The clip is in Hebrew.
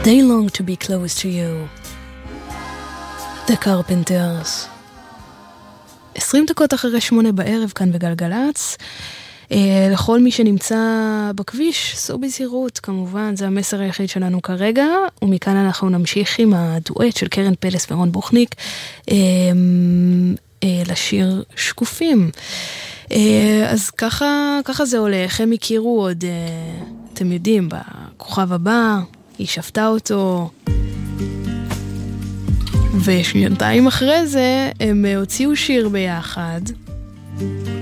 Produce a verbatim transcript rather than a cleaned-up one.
They long to be close to you. The Carpenters. עשרים דקות אחרי שמונה בערב כאן בגלגלץ. אה, לכל מי שנמצא בכביש, סעו בזהירות, כמובן, זה המסר היחיד שלנו כרגע, ומכאן אנחנו נמשיך עם הדואט של קרן פלס ורון בוכניק, אה, אה, לשיר שקופים. אה, אז ככה, ככה זה הולך, הם הכירו עוד, אה, אתם יודעים, בכוכב הבא, היא שפתה אותו, ושנתיים אחרי זה הם הוציאו שיר ביחד,